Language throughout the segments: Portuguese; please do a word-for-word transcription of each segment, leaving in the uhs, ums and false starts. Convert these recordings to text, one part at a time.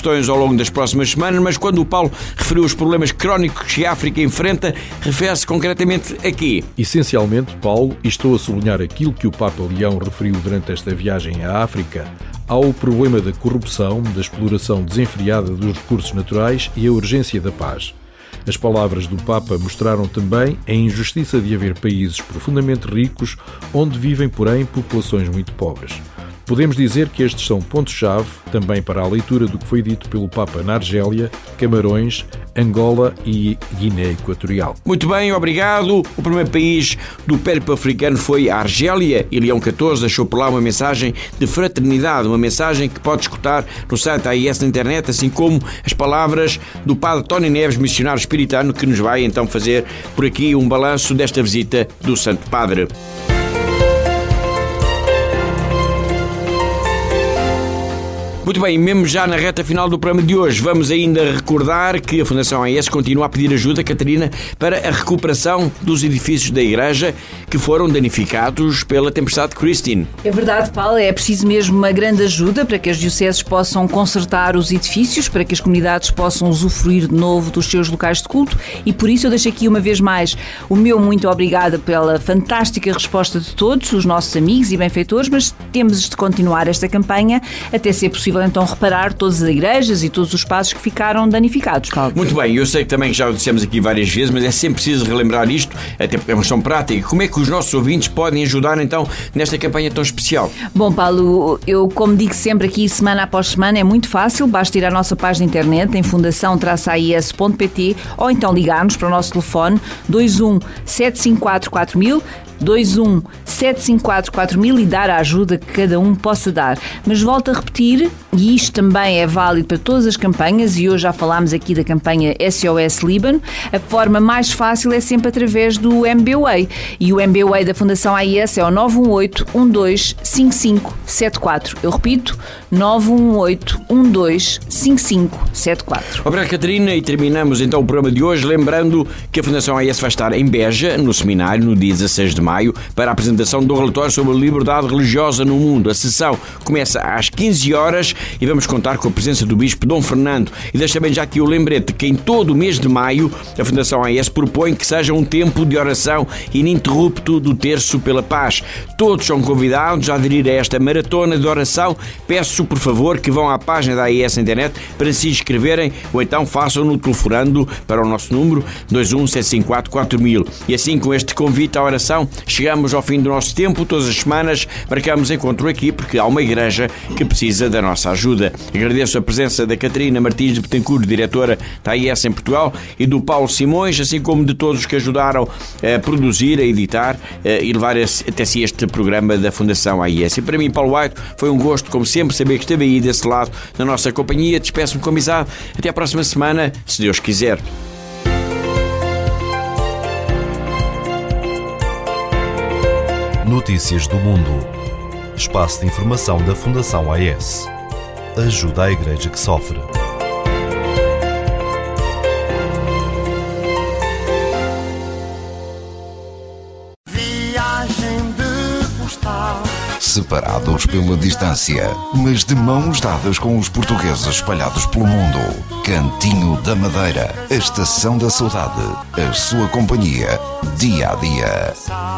questões ao longo das próximas semanas, mas quando o Paulo referiu os problemas crónicos que a África enfrenta, refere-se concretamente a quê? Essencialmente, Paulo, e estou a sublinhar aquilo que o Papa Leão referiu durante esta viagem à África, ao problema da corrupção, da exploração desenfreada dos recursos naturais e a urgência da paz. As palavras do Papa mostraram também a injustiça de haver países profundamente ricos onde vivem, porém, populações muito pobres. Podemos dizer que estes são pontos-chave também para a leitura do que foi dito pelo Papa na Argélia, Camarões, Angola e Guiné Equatorial. Muito bem, obrigado. O primeiro país do périplo africano foi a Argélia e Leão catorze deixou por lá uma mensagem de fraternidade, uma mensagem que pode escutar no site da A I S na internet, assim como as palavras do padre Tony Neves, missionário espiritano, que nos vai então fazer por aqui um balanço desta visita do Santo Padre. Muito bem, mesmo já na reta final do programa de hoje, vamos ainda recordar que a Fundação A I S continua a pedir ajuda, Catarina, para a recuperação dos edifícios da Igreja que foram danificados pela tempestade Christine. É verdade, Paulo, é preciso mesmo uma grande ajuda para que as dioceses possam consertar os edifícios, para que as comunidades possam usufruir de novo dos seus locais de culto, e por isso eu deixo aqui uma vez mais o meu muito obrigada pela fantástica resposta de todos os nossos amigos e benfeitores, mas temos de continuar esta campanha até ser possível então reparar todas as igrejas e todos os espaços que ficaram danificados, Paulo. Muito bem, eu sei que também já o dissemos aqui várias vezes, mas é sempre preciso relembrar isto, até porque é uma questão prática. Como é que os nossos ouvintes podem ajudar então nesta campanha tão especial? Bom, Paulo, eu como digo sempre aqui semana após semana, é muito fácil, basta ir à nossa página de internet em fundação traço a i s ponto p t ou então ligar-nos para o nosso telefone dois um sete cinco quatro quatro mil, dois um sete cinco quatro quatro mil e dar a ajuda que cada um possa dar. Mas volto a repetir, e isto também é válido para todas as campanhas, e hoje já falámos aqui da campanha S O S Líbano, a forma mais fácil é sempre através do M B W A I. E o M B W A I da Fundação A I S é o nove um oito um dois cinco cinco sete quatro. Eu repito, nove um oito um dois cinco cinco sete quatro. Obrigado, Catarina, e terminamos então o programa de hoje lembrando que a Fundação A I S vai estar em Beja, no seminário, no dia dezasseis de maio, para a apresentação do relatório sobre a liberdade religiosa no mundo. A sessão começa às quinze horas e vamos contar com a presença do Bispo Dom Fernando. E deixa bem já aqui o lembrete que em todo o mês de maio a Fundação A I S propõe que seja um tempo de oração ininterrupto do Terço pela Paz. Todos são convidados a aderir a esta maratona de oração. Peço, por favor, que vão à página da A I S na internet para se inscreverem ou então façam-no telefonando para o nosso número dois um sete cinco quatro quatro mil. E assim, com este convite à oração, chegamos ao fim do nosso tempo. Todas as semanas marcamos encontro aqui porque há uma igreja que precisa da nossa ajuda. Agradeço a presença da Catarina Martins de Betancourt, diretora da A I S em Portugal, e do Paulo Simões, assim como de todos que ajudaram a produzir, a editar e levar até si este programa da Fundação A I S. E para mim, Paulo White, foi um gosto, como sempre, saber que esteve aí desse lado na nossa companhia. Despeço-me com amizade. Até à próxima semana, se Deus quiser. Notícias do Mundo. Espaço de informação da Fundação A I S. Ajuda à Igreja que sofre. Viagem de postal. Separados pela distância, mas de mãos dadas com os portugueses espalhados pelo mundo. Cantinho da Madeira, a Estação da Saudade, a sua companhia, dia a dia.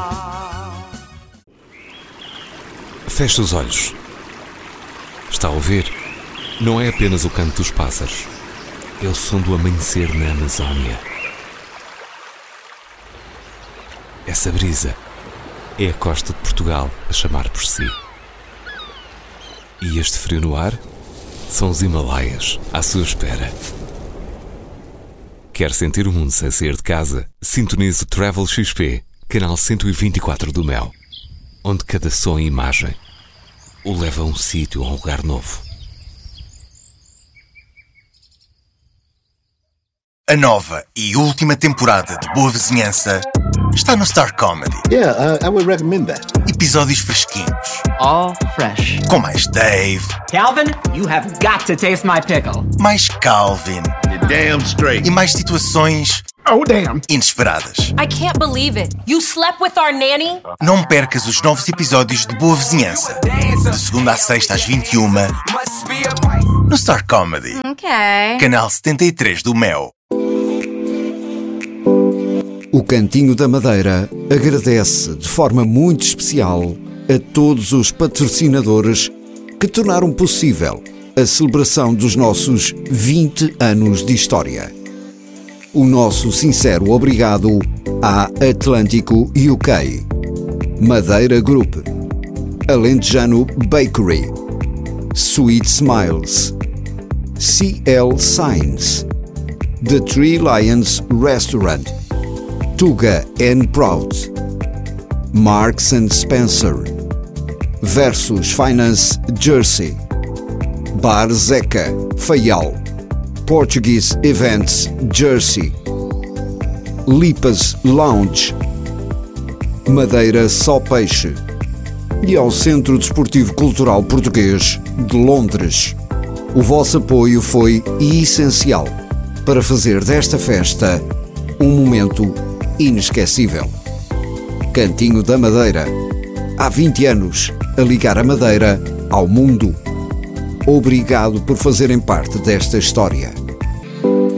Feche os olhos. Está a ouvir? Não é apenas o canto dos pássaros. É o som do amanhecer na Amazónia. Essa brisa é a costa de Portugal a chamar por si. E este frio no ar são os Himalaias à sua espera. Quer sentir o mundo sem sair de casa? Sintonize o Travel X P, canal cento e vinte e quatro do Mel, onde cada som e imagem o leva a um sítio, a um lugar novo. A nova e última temporada de Boa Vizinhança está no Star Comedy. Yeah, uh, I would recommend that. Episódios fresquinhos. All fresh. Com mais Dave. Calvin, you have got to taste my pickle. Mais Calvin. You're damn straight. E mais situações... Oh, damn. Inesperadas. I can't believe it. You slept with our nanny? Não percas os novos episódios de Boa Vizinhança. De segunda à sexta às vinte e uma. no Star Comedy. Ok. Canal setenta e três do Mel. O Cantinho da Madeira agradece de forma muito especial a todos os patrocinadores que tornaram possível a celebração dos nossos vinte anos de história. O nosso sincero obrigado à Atlântico U K, Madeira Group, Alentejano Bakery, Sweet Smiles, C L Signs, The Three Lions Restaurant, Tuga and Proud, Marks and Spencer, Versus Finance Jersey, Bar Zeca, Faial, Portuguese Events Jersey, Lipas Lounge, Madeira Só Peixe e ao Centro Desportivo Cultural Português de Londres. O vosso apoio foi essencial para fazer desta festa um momento inesquecível. Cantinho da Madeira. Há vinte anos a ligar a Madeira ao mundo. Obrigado por fazerem parte desta história.